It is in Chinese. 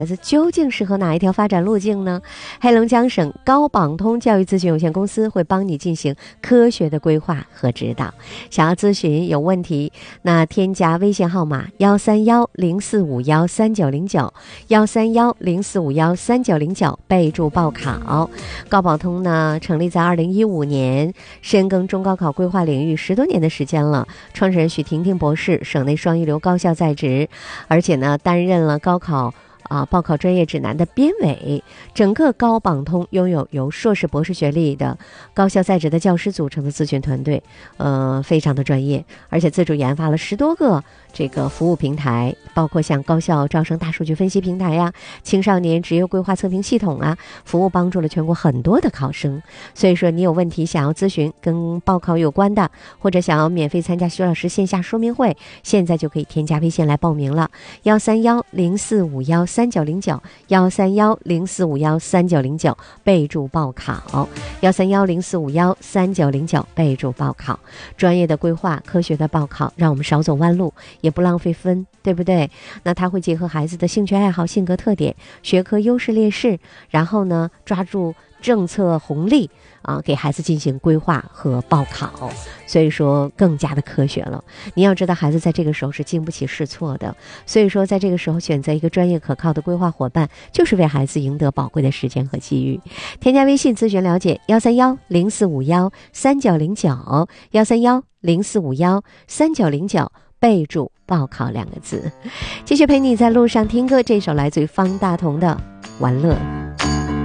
孩子究竟适合哪一条发展路径呢？黑龙江省高榜通教育咨询有限公司会帮你进行科学的规划和指导。想要咨询有问题，那添加微信号码13104513909，13104513909，备注报考。高榜通呢，成立在2015年，深耕中高考规划领域10多年的时间了。创始人许婷婷博士，省内双一流高校在职，而且呢，担任了高考报考专业指南的编委。整个高榜通拥有由硕士博士学历的高校在职的教师组成的咨询团队，非常的专业，而且自主研发了10多个这个服务平台，包括像高校招生大数据分析平台呀、青少年职业规划测评系统啊，服务帮助了全国很多的考生。所以说你有问题想要咨询跟报考有关的，或者想要免费参加徐老师线下说明会，现在就可以添加微信来报名了，13104513909，13104513909，备注报考，13104513909，备注报考。专业的规划，科学的报考，让我们少走弯路，也不浪费分，对不对？那他会结合孩子的兴趣爱好、性格特点、学科优势劣势，然后呢，抓住政策红利给孩子进行规划和报考，所以说更加的科学了。你要知道，孩子在这个时候是经不起试错的，所以说在这个时候选择一个专业可靠的规划伙伴，就是为孩子赢得宝贵的时间和机遇。添加微信咨询了解13104513909，13104513909，备注报考2个字。继续陪你在路上听歌，这首来自于方大同的《玩乐》。